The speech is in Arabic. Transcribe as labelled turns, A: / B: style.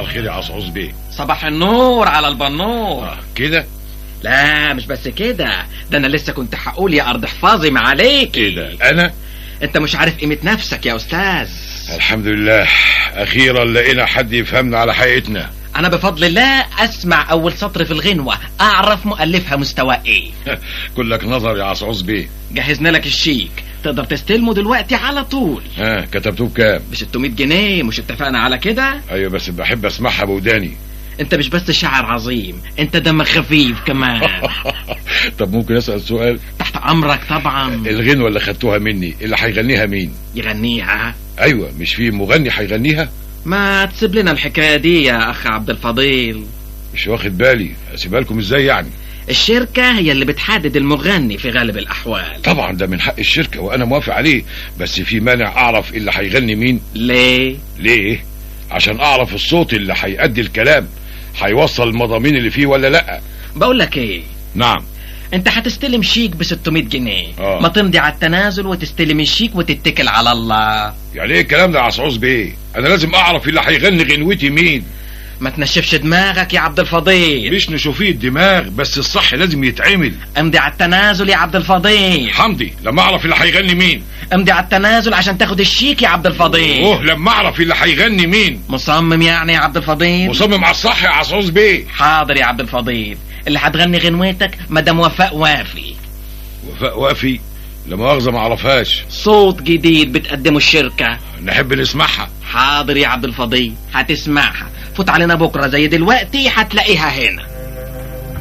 A: الخير يا عصعوص بيه.
B: صباح النور على البنور.
A: كده؟
B: لا مش بس كده، ده انا لسه كنت هقول يا ارض احفظي ما عليك.
A: كده انا؟
B: انت مش عارف قيمة نفسك يا استاذ.
A: الحمد لله اخيرا لقينا حد يفهمنا على حقيقتنا.
B: انا بفضل الله اسمع اول سطر في الغنوة اعرف مؤلفها مستوى ايه.
A: كلك نظر يا عصعوص بيه.
B: جهزنا لك الشيك، تقدر تستلمه دلوقتي على طول.
A: كتبتوه بكام؟
B: ب 600 جنيه، مش اتفقنا على كده؟
A: ايوه بس بحب اسمعها بوداني.
B: انت مش بس شاعر عظيم، انت دمك خفيف كمان.
A: طب ممكن اسأل سؤال؟
B: تحت امرك طبعا.
A: الغنوة اللي خدتوها مني اللي هيغنيها مين؟
B: يغنيها؟
A: ايوه مش في مغني هيغنيها؟
B: ما تسيب لنا الحكاية دي يا اخ عبد الفضيل.
A: مش واخد بالي، اسيبها لكم ازاي يعني؟
B: الشركة هي اللي بتحدد المغني في غالب الاحوال.
A: طبعا ده من حق الشركة وانا موافق عليه، بس في مانع اعرف اللي هيغني مين؟ ليه؟ عشان اعرف الصوت اللي هيأدي الكلام هيوصل المضامين اللي فيه ولا لا.
B: بقول لك ايه؟
A: نعم.
B: انت هتستلم شيك ب 600 جنيه.
A: ما
B: تمضي على التنازل وتستلم الشيك وتتكل على الله.
A: يعني ايه الكلام ده يا عصعوص بيه؟ انا لازم اعرف اللي هيغني غنوتي مين.
B: ما تنشفش دماغك يا عبد الفضيل.
A: مش نشوفيه الدماغ، بس الصح لازم يتعمل.
B: امضي على التنازل يا عبد الفضيل.
A: حمدي لما اعرف اللي هيغني مين.
B: امضي على التنازل عشان تاخد الشيك يا عبد الفضيل.
A: لما اعرف اللي هيغني مين.
B: مصمم يعني يا عبد الفضيل؟
A: مصمم على الصح يا عصعوص بيه.
B: حاضر يا عبد الفضيل، اللي هتغني غنوتك مدام وفاء وافي.
A: وفاء وافي؟ لا مؤاخذة ما اعرفهاش.
B: صوت جديد بتقدمه الشركة،
A: نحب نسمعها.
B: حاضر يا عبد الفضيل، هتسمعها. فوت علينا بكرة زي دلوقتي هتلاقيها هنا.